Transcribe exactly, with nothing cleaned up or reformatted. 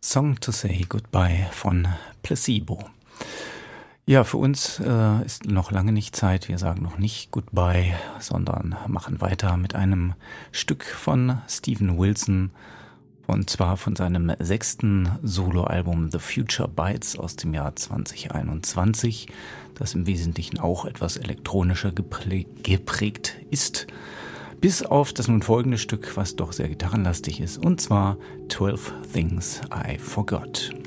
Song to Say Goodbye von Placebo. Ja, für uns äh, ist noch lange nicht Zeit. Wir sagen noch nicht Goodbye, sondern machen weiter mit einem Stück von Steven Wilson, und zwar von seinem sechsten Soloalbum The Future Bites aus dem Jahr zwanzig einundzwanzig, das im Wesentlichen auch etwas elektronischer geprägt ist. Bis auf das nun folgende Stück, was doch sehr gitarrenlastig ist, und zwar twelve Things I Forgot.